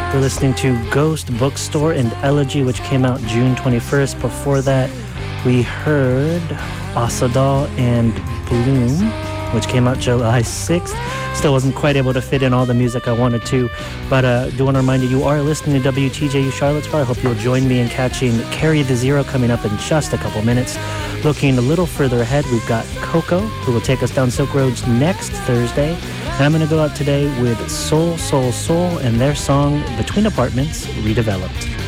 We're listening to Ghost Bookstore and Elegy, which came out June 21st. Before that, we heard Asadal and Bloom, which came out July 6th. Still wasn't quite able to fit in all the music I wanted to, but do want to remind you, you are listening to WTJU Charlottesville. I hope you'll join me in catching Carry the Zero coming up in just a couple minutes. Looking a little further ahead, we've got Coco, who will take us down Silk Roads next Thursday. And I'm going to go out today with Soul, Soul, Soul and their song Between Apartments Redeveloped.